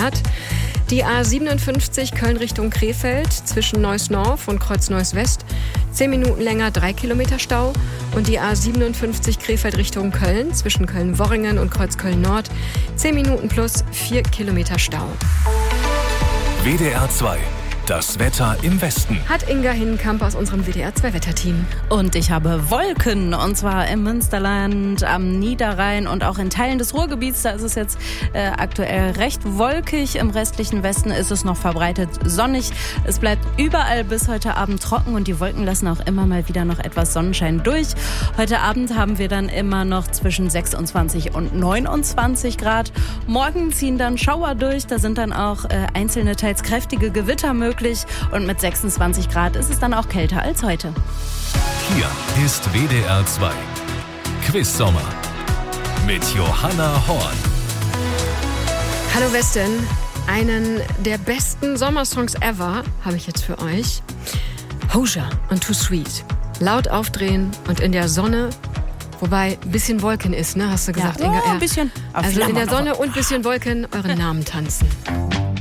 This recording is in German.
Grad. Die A57 Köln Richtung Krefeld zwischen Neuss-Norf und Kreuz-Neuss-West 10 Minuten länger, 3 Kilometer Stau. Und die A57 Krefeld Richtung Köln zwischen Köln-Worringen und Kreuzköln-Nord 10 Minuten plus 4 Kilometer Stau. WDR 2. Das Wetter im Westen. Hat Inga Hinnenkamp aus unserem WDR 2 Wetterteam. Und ich habe Wolken, und zwar im Münsterland, am Niederrhein und auch in Teilen des Ruhrgebiets. Da ist es jetzt aktuell recht wolkig. Im restlichen Westen ist es noch verbreitet sonnig. Es bleibt überall bis heute Abend trocken und die Wolken lassen auch immer mal wieder noch etwas Sonnenschein durch. Heute Abend haben wir dann immer noch zwischen 26 und 29 Grad. Morgen ziehen dann Schauer durch. Da sind dann auch einzelne, teils kräftige Gewitter möglich. Und mit 26 Grad ist es dann auch kälter als heute. Hier ist WDR 2. Quiz-Sommer mit Johanna Horn. Hallo Westen, einen der besten Sommersongs ever habe ich jetzt für euch. Hozier und Too Sweet. Laut aufdrehen und in der Sonne, wobei ein bisschen Wolken ist, ne? Hast du gesagt, ja, Inga? Ein bisschen. Also in der Sonne und ein bisschen Wolken euren Namen tanzen.